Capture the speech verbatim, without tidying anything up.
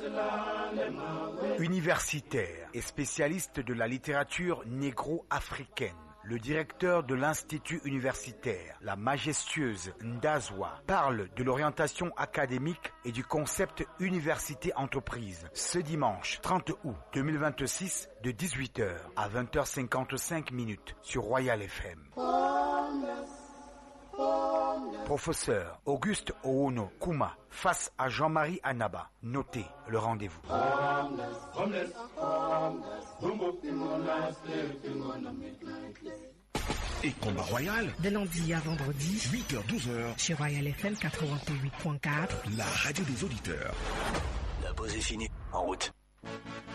Universitaire et spécialiste de la littérature négro-africaine, le directeur de l'Institut universitaire, la majestueuse Ndazwa, parle de l'orientation académique et du concept université-entreprise ce dimanche trente août deux mille vingt-six de dix-huit heures à vingt heures cinquante-cinq minutes sur Royal F M. Professeur Auguste Oono Kouma face à Jean-Marie Anaba. Notez le rendez-vous. Et Combat Royal de lundi à vendredi huit heures douze heures chez Royal F M quatre-vingt-huit point quatre, la radio des auditeurs. La pause est finie, en route.